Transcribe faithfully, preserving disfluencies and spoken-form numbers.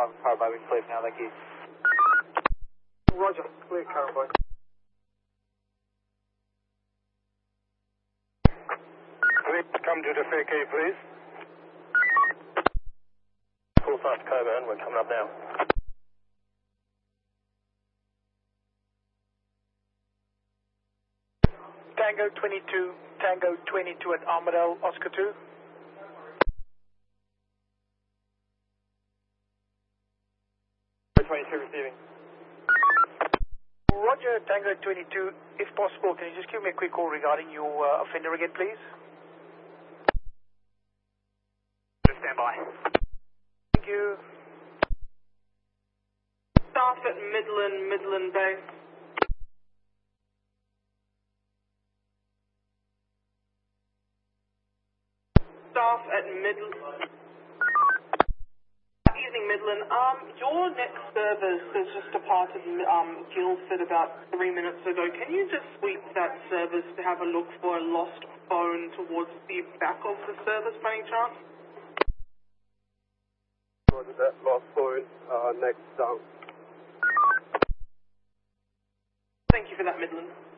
five power by wing clear now, thank you. Roger, clear current boy. Please come to the fair key, please. Full fast Coburn, we're coming up now. Tango twenty-two, Tango twenty-two at Armadale, Oscar two. twenty-two receiving. Roger, Tango twenty-two. If possible, can you just give me a quick call regarding your uh, offender again, please? Stand by. Thank you. Staff at Midland, Midland Bay. Staff at Midland. Evening, Midland. Um, your next service has just departed um, Guildford about three minutes ago. Can you just sweep that service to have a look for a lost phone towards the back of the service by any chance? Roger that, lost phone, uh, next down. Thank you for that, Midland.